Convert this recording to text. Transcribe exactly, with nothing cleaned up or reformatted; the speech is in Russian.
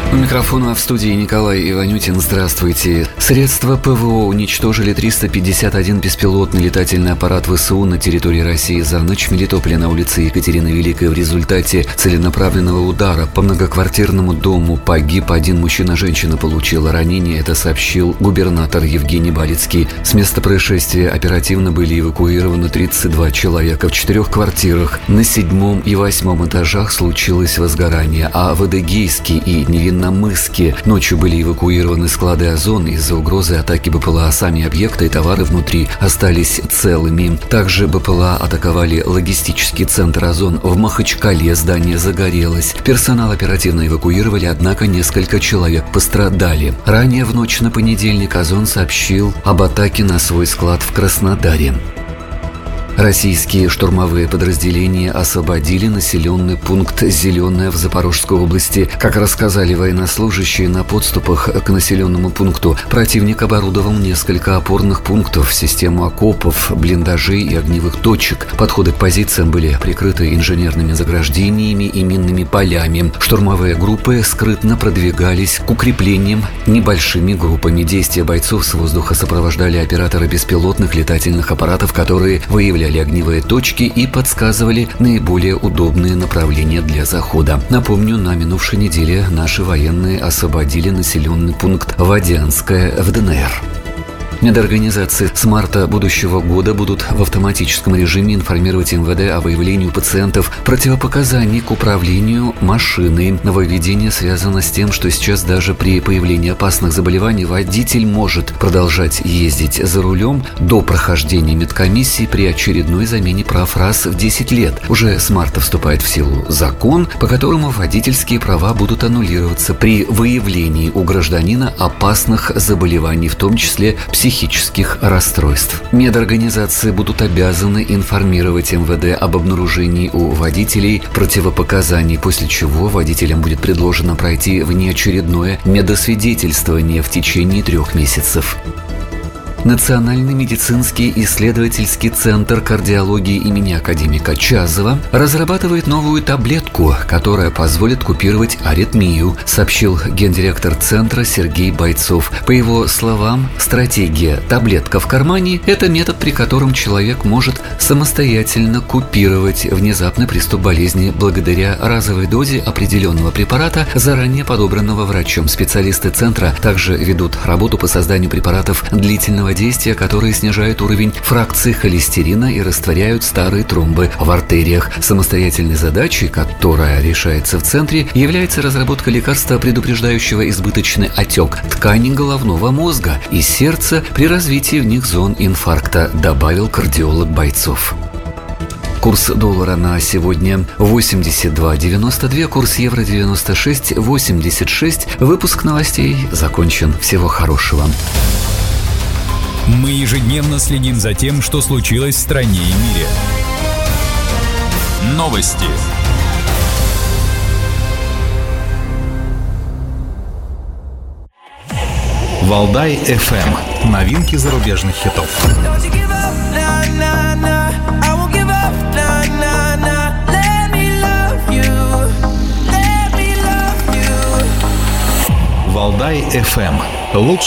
У микрофона в студии Николай Иванютин. Здравствуйте. Средства ПВО уничтожили триста пятьдесят один беспилотный летательный аппарат ВСУ на территории России за ночь в Мелитополе на улице Екатерины Великой. В результате целенаправленного удара по многоквартирному дому погиб один мужчина, женщина получила ранение. Это сообщил губернатор Евгений Балицкий. С места происшествия оперативно были эвакуированы тридцать два человека. В четырех квартирах на седьмом и восьмом этажах случилось возгорание, а в Адыгейске и Невинном на Мыске ночью были эвакуированы склады «Озон» из-за угрозы атаки БПЛА. Сами объекты и товары внутри остались целыми. Также БПЛА атаковали логистический центр «Озон» в Махачкале. Здание загорелось. Персонал оперативно эвакуировали, однако несколько человек пострадали. Ранее в ночь на понедельник «Озон» сообщил об атаке на свой склад в Краснодаре. Российские штурмовые подразделения освободили населенный пункт Зеленое в Запорожской области. Как рассказали военнослужащие, на подступах к населенному пункту противник оборудовал несколько опорных пунктов, систему окопов, блиндажей и огневых точек. Подходы к позициям были прикрыты инженерными заграждениями и минными полями. Штурмовые группы скрытно продвигались к укреплениям небольшими группами. Действия бойцов с воздуха сопровождали операторы беспилотных летательных аппаратов, которые выявляли огневые точки и подсказывали наиболее удобные направления для захода. Напомню, на минувшей неделе наши военные освободили населенный пункт Водянское в ДНР. Медорганизации с марта будущего года будут в автоматическом режиме информировать МВД о выявлении у пациентов противопоказаний к управлению машиной. Нововведение связано с тем, что сейчас даже при появлении опасных заболеваний водитель может продолжать ездить за рулем до прохождения медкомиссии при очередной замене прав раз в десять лет. Уже с марта вступает в силу закон, по которому водительские права будут аннулироваться при выявлении у гражданина опасных заболеваний, в том числе психических психических расстройств. Медорганизации будут обязаны информировать МВД об обнаружении у водителей противопоказаний, после чего водителям будет предложено пройти внеочередное медосвидетельствование в течение трех месяцев. Национальный медицинский исследовательский центр кардиологии имени академика Чазова разрабатывает новую таблетку, которая позволит купировать аритмию, сообщил гендиректор центра Сергей Бойцов. По его словам, стратегия «таблетка в кармане» – это метод, при котором человек может самостоятельно купировать внезапный приступ болезни благодаря разовой дозе определенного препарата, заранее подобранного врачом. Специалисты центра также ведут работу по созданию препаратов длительного действия, которые снижают уровень фракции холестерина и растворяют старые тромбы в артериях. Самостоятельной задачей, которая решается в центре, является разработка лекарства, предупреждающего избыточный отек тканей головного мозга и сердца при развитии в них зон инфаркта, добавил кардиолог Бойцов. Курс доллара на сегодня восемьдесят два девяносто два, курс евро девяносто шесть восемьдесят шесть. Выпуск новостей закончен. Всего хорошего. Мы ежедневно следим за тем, что случилось в стране и мире. Новости. Валдай эф эм. Новинки зарубежных хитов. Валдай эф эм. Лучшие